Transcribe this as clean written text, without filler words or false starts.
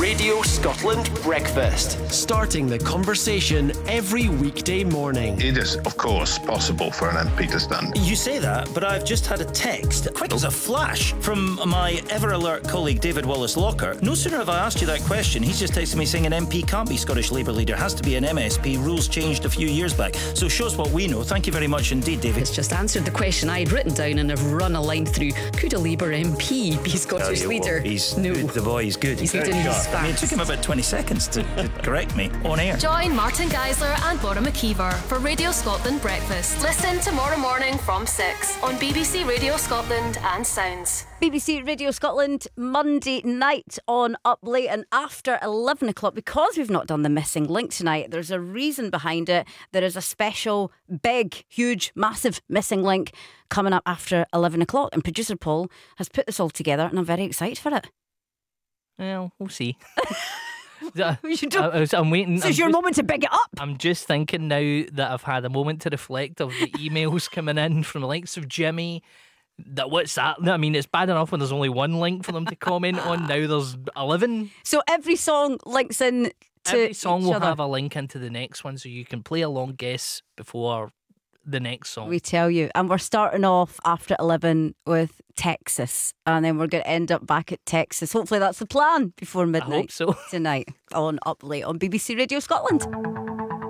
Radio Scotland Breakfast. Starting the conversation every weekday morning. It is, of course, possible for an MP to stand. You say that, but I've just had a text, quick as a flash, from my ever-alert colleague David Wallace-Locker. No sooner have I asked you that question, he's just texted me saying an MP can't be Scottish Labour leader, has to be an MSP. Rules changed a few years back. So shows what we know. Thank you very much indeed, David. It's just answered the question I had written down and I've run a line through. Could a Labour MP be Scottish leader? He's no. good, the boy, he's good. He's good and he's fast. I mean, it took him about 20 seconds to correct me on air. Join Martin Geisler and Bora McKeever for Radio Scotland Breakfast. Listen tomorrow morning from 6 on BBC Radio Scotland and Sounds. BBC Radio Scotland, Monday night on Up Late and after 11 o'clock. Because we've not done the missing link tonight, there's a reason behind it. There is a special, big, huge, massive missing link coming up after 11 o'clock. And producer Paul has put this all together and I'm very excited for it. Well, we'll see. I'm waiting. This is your moment to big it up. I'm just thinking now that I've had a moment to reflect of the emails coming in from the likes of Jimmy. That what's that? I mean, it's bad enough when there's only one link for them to comment on. Now there's 11. So every song links in to every song each will other. have a link into the next one, so you can play along guess before the next song. We tell you. And we're starting off after 11 with Texas. And then we're going to end up back at Texas. Hopefully that's the plan before midnight I hope so. tonight on Up Late on BBC Radio Scotland.